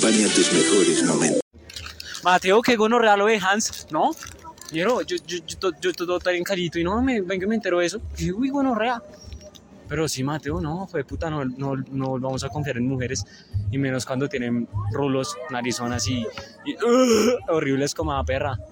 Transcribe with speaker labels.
Speaker 1: Acompaña tus mejores momentos.
Speaker 2: Mateo, qué gonorrea lo de Hans, ¿no? Yo todo tan carito y no, vengo y me entero de eso. Y uy, gonorrea. Pero sí, Mateo, no, fue puta, no vamos a confiar en mujeres. Y menos cuando tienen rulos, narizonas y horribles como la perra.